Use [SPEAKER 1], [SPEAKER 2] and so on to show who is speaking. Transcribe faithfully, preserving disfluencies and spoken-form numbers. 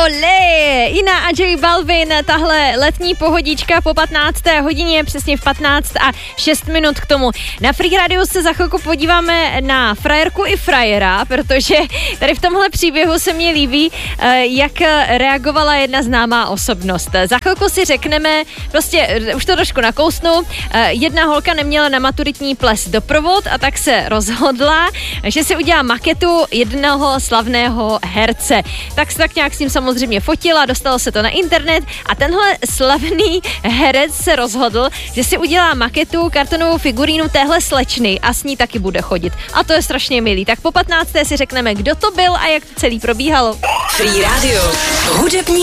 [SPEAKER 1] Olé! Ina a J Balvin, tahle letní pohodička po patnácté hodině, přesně v patnáct a šest minut k tomu. Na Free Radio se za chvilku podíváme na frajerku i frajera, protože tady v tomhle příběhu se mi líbí, jak reagovala jedna známá osobnost. Za chvilku si řekneme, prostě už to trošku nakousnu, jedna holka neměla na maturitní ples doprovod a tak se rozhodla, že si udělá maketu jednoho slavného herce. Tak se tak nějak s ním samozřejmě fotila, dostalo se to na internet a tenhle slavný herec se rozhodl, že si udělá maketu, kartonovou figurínu téhle slečny a s ní taky bude chodit. A to je strašně milý. Tak po patnácté si řekneme, kdo to byl a jak to celý probíhalo.
[SPEAKER 2] Free Radio. Hudební